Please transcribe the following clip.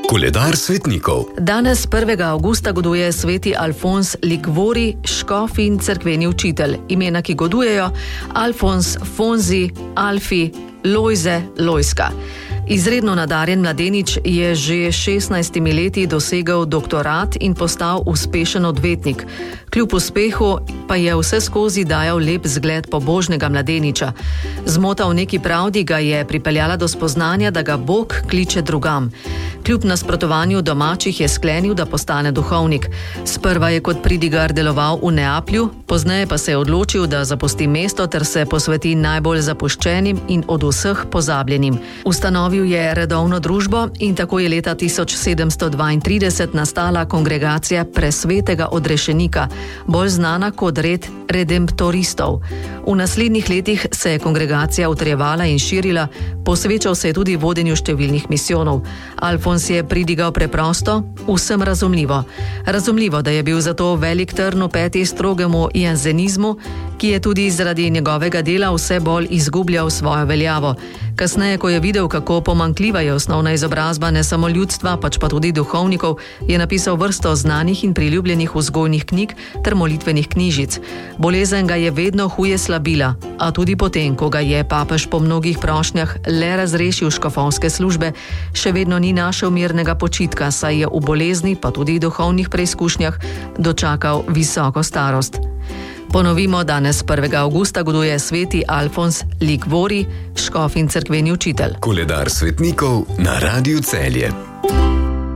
Koledar svetnikov. Danes 1. avgusta goduje sveti Alfons Liguori, škof in cerkveni učitelj. Imena, ki godujejo: Alfons, Fonzi, Alfi, Lojze, Lojska. Izredno nadarjen mladenič je že 16 leti dosegel doktorat in postal uspešen odvetnik. Kljub uspehu pa je vse skozi dajal lep zgled pobožnega mladeniča. Zmota v neki pravdi ga je pripeljala do spoznanja, da ga Bog kliče drugam. Kljub nasprotovanju domačih je sklenil, da postane duhovnik. Sprva je kot pridigar deloval v Neaplju, pozneje pa se je odločil, da zapusti mesto ter se posveti najbolj zapuščenim in od vseh pozabljenim. Ustanovil je redovno družbo in tako je leta 1732 nastala kongregacija Presvetega odrešenika, bolj znana kot red redemptoristov. V naslednjih letih se je kongregacija utrjevala in širila, posvečal se je tudi vodenju številnih misijonov. Alfons je pridigal preprosto, vsem razumljivo. Razumljivo, da je bil zato velik trn v peti strogemu jansenizmu, ki je tudi zaradi njegovega dela vse bolj izgubljal svojo veljavo. Kasneje, ko je videl, kako pomanjkljiva je osnovna izobrazba ne samo ljudstva, pač pa tudi duhovnikov, je napisal vrsto znanih in priljubljenih vzgojnih knjig ter molitvenih knjižic. Bolezen ga je vedno huje slabila, a tudi potem, ko ga je papež po mnogih prošnjah le razrešil škofovske službe, še vedno ni našel mirnega počitka, saj je v bolezni, pa tudi duhovnih preizkušnjah, dočakal visoko starost. Ponovimo, danes 1. avgusta goduje sveti Alfons Liguori, škof in cerkveni učitelj. Koledar svetnikov na Radiu Celje.